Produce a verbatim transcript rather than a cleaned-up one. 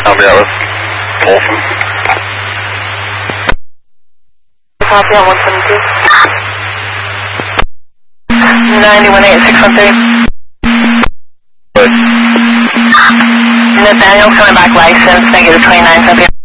Copy that with Olson. Copy on one seventy-two. ninety-one eight six one three. Good. Nathaniel's coming back license, negative twenty-nine, copy.